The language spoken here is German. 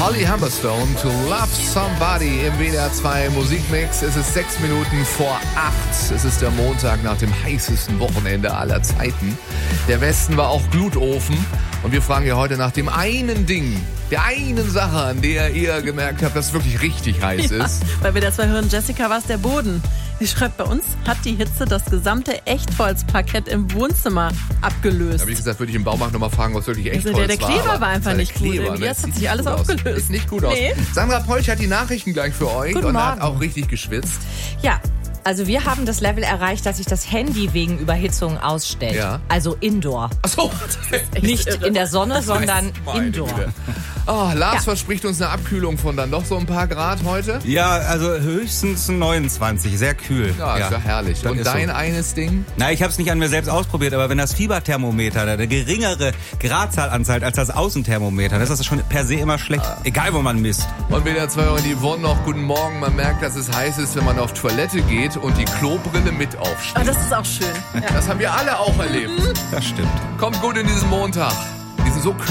Holly Humberstone, To Love Somebody im WDR 2 Musikmix. Es ist 6 Minuten vor 8. Es ist der Montag nach dem heißesten Wochenende aller Zeiten. Der Westen war auch Glutofen. Und wir fragen ja heute nach dem einen Ding, der einen Sache, an der ihr gemerkt habt, dass es wirklich richtig heiß ist. Bei WDR 2 hören, Jessica, war es der Boden. Sie schreibt, bei uns hat die Hitze das gesamte Echtholzparkett im Wohnzimmer abgelöst. Da habe ich gesagt, würde ich im Baumarkt nochmal fragen, was wirklich Echtholz war. Der Kleber war einfach nicht gut. Jetzt hat sich alles aufgelöst. Sieht nicht gut aus. Nee. Sandra Polch hat die Nachrichten gleich für euch und hat auch richtig geschwitzt. Ja. Also wir haben das Level erreicht, dass sich das Handy wegen Überhitzung ausstellt. Ja. Also indoor. Ach so. Nicht in der Sonne, sondern indoor. Oh, Lars verspricht uns eine Abkühlung von dann doch so ein paar Grad heute. Ja, also höchstens 29, sehr kühl. Ja, ist ja herrlich. Das und dein so. Eines Ding? Na, ich habe es nicht an mir selbst ausprobiert, aber wenn das Fieberthermometer eine geringere Gradzahl anzeigt als das Außenthermometer, dann ist das schon per se immer schlecht, egal wo man misst. Und WDR 2 und die Yvonne noch, guten Morgen. Man merkt, dass es heiß ist, wenn man auf Toilette geht und die Klobrille mit aufsteht. Oh, das ist auch schön. Ja. Das haben wir alle auch erlebt. Das stimmt. Kommt gut in diesen Montag. Die sind so kühl.